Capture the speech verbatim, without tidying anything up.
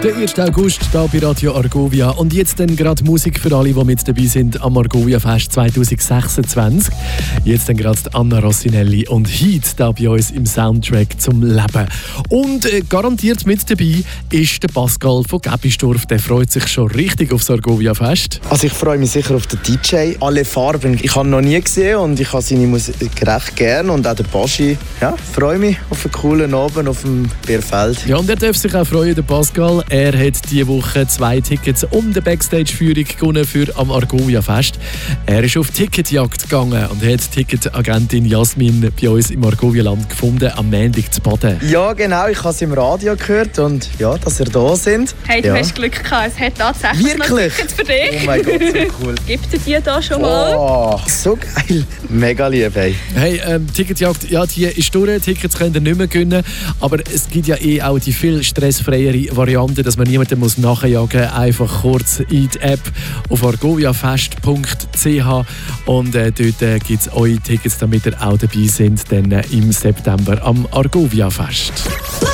Der erste August hier bei Radio Argovia. Und jetzt dann gerade Musik für alle, die mit dabei sind am Argovia Fest zwanzig sechsundzwanzig. Jetzt dann gerade Anna Rossinelli und Heat da bei uns im Soundtrack zum Leben. Und äh, garantiert mit dabei ist der Pascal von Gebistorf. Der freut sich schon richtig aufs Argovia Fest. Also ich freue mich sicher auf den D J. Alle Farben, ich habe ihn noch nie gesehen und ich habe seine Musik recht gern. Und auch der Baschi. Ja, freue mich auf einen coolen Abend auf dem Bierfeld. Ja, und er darf sich auch freuen, der Pascal. Er hat diese Woche zwei Tickets um die Backstage-Führung gewonnen für am Argovia Fest. Er ist auf Ticketjagd gegangen und hat Ticketagentin Jasmin bei uns im Argovia-Land gefunden, am Montag zu Baden. Ja, genau. Ich habe es im Radio gehört und ja, dass ihr da sind. Hey, du ja. hast Glück gehabt. Es hat tatsächlich noch Wirklich? Tickets für dich. Oh mein Gott, so cool. Gibt es die da schon mal? Oh, so geil. Mega lieb, hey. Hey, ähm, Ticketjagd, ja, die ist durch. Tickets könnt ihr nicht mehr gewinnen. Aber es gibt ja eh auch die viel stressfreiere Variante, dass man niemanden muss nachjagen muss. Einfach kurz in die App auf argoviafest punkt c h und äh, dort äh, gibt es eure Tickets, damit ihr auch dabei seid, dann, äh, im September am Argovia Fest.